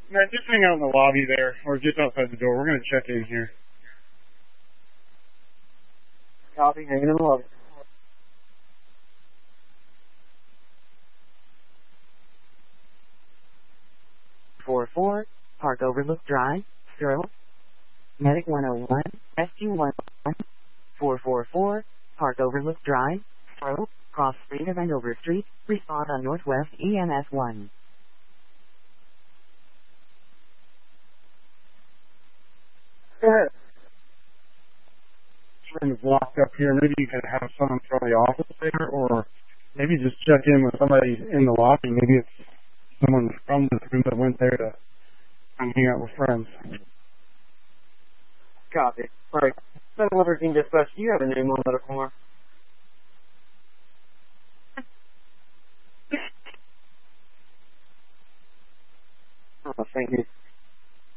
No, just hang out in the lobby there, or just outside the door. We're going to check in here. Copy, hanging in the lobby. 44, Park Overlook Drive, Searle. Medic 101, SQ1, 444, Park Overlook Drive, Searle, Cross Street of Andover Street, respond on Northwest EMS 1. Go ahead. Room is locked up here. Maybe you can have someone from the office there, or maybe just check in with somebody in the lobby. Maybe it's someone from this room that went there to hang out with friends. Copy. Alright. 711 Dispatch, do you have a name on that form? Oh, thank you.